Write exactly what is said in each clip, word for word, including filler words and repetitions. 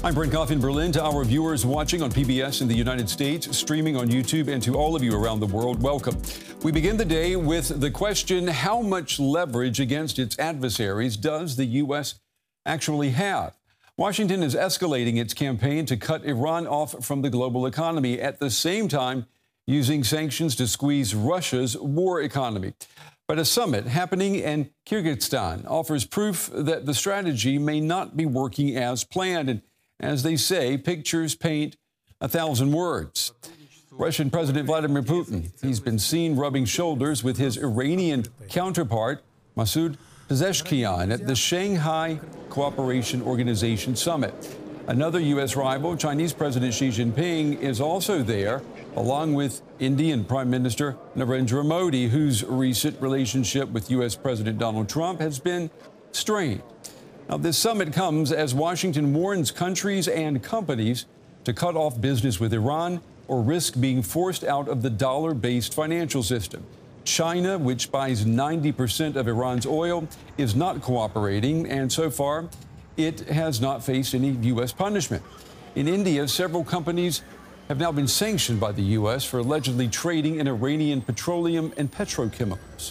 I'm Brent Goff in Berlin. To our viewers watching on P B S in the United States, streaming on YouTube, and to all of you around the world, welcome. We begin the day with the question, how much leverage against its adversaries does the U S actually have? Washington is escalating its campaign to cut Iran off from the global economy, at the same time using sanctions to squeeze Russia's war economy. But a summit happening in Kyrgyzstan offers proof that the strategy may not be working as planned. And as they say, pictures paint a thousand words. Russian President Vladimir Putin, he's been seen rubbing shoulders with his Iranian counterpart, Masoud Pezeshkian, at the Shanghai Cooperation Organization Summit. Another U S rival, Chinese President Xi Jinping, is also there, along with Indian Prime Minister Narendra Modi, whose recent relationship with U S President Donald Trump has been strained. Now, this summit comes as Washington warns countries and companies to cut off business with Iran or risk being forced out of the dollar-based financial system. China, which buys ninety percent of Iran's oil, is not cooperating, and so far, it has not faced any U S punishment. In India, several companies have now been sanctioned by the U S for allegedly trading in Iranian petroleum and petrochemicals.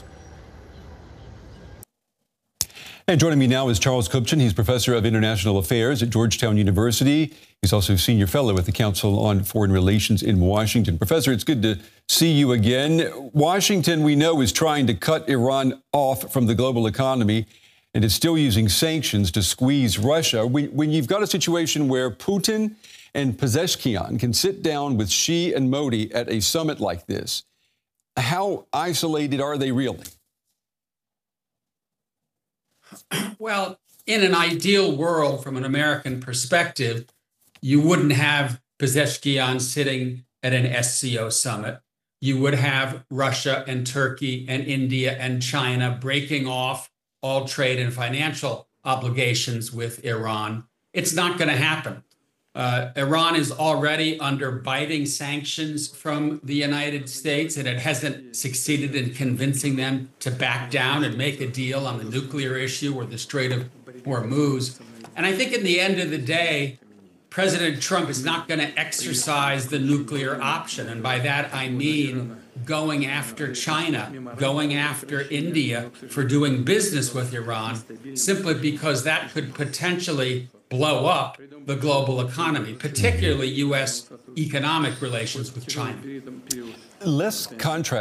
And joining me now is Charles Kupchan. He's professor of international affairs at Georgetown University. He's also senior fellow at the Council on Foreign Relations in Washington. Professor, it's good to see you again. Washington, we know, is trying to cut Iran off from the global economy and is still using sanctions to squeeze Russia. When you've got a situation where Putin and Pezeshkian can sit down with Xi and Modi at a summit like this, how isolated are they really? Well, in an ideal world, from an American perspective, you wouldn't have Pezeshkian sitting at an S C O summit. You would have Russia and Turkey and India and China breaking off all trade and financial obligations with Iran. It's not going to happen. Uh, Iran is already under biting sanctions from the United States, and it hasn't succeeded in convincing them to back down and make a deal on the nuclear issue or the Strait of Hormuz. And I think in the end of the day, President Trump is not going to exercise the nuclear option. And by that, I mean going after China, going after India for doing business with Iran, simply because that could potentially blow up the global economy, particularly U S economic relations with China. Let's contrast